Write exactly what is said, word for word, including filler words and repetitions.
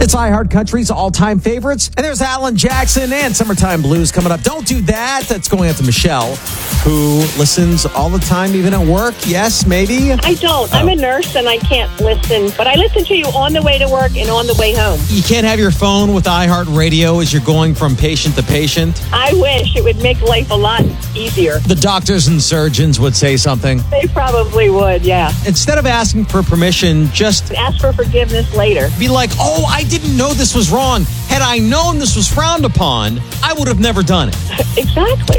It's iHeart Country's all-time favorites. And there's Alan Jackson and Summertime Blues coming up. Don't do that. That's going out to Michelle, who listens all the time, even at work. Yes, maybe? I don't. Oh. I'm a nurse and I can't listen. But I listen to you on the way to work and on the way home. You can't have your phone with iHeart Radio as you're going from patient to patient? I wish. It would make life a lot easier. The doctors and surgeons would say something. They probably would, yeah. Instead of asking for permission, just ask for forgiveness later. Be like, oh, I didn't know this was wrong. Had I known this was frowned upon, I would have never done it. Exactly.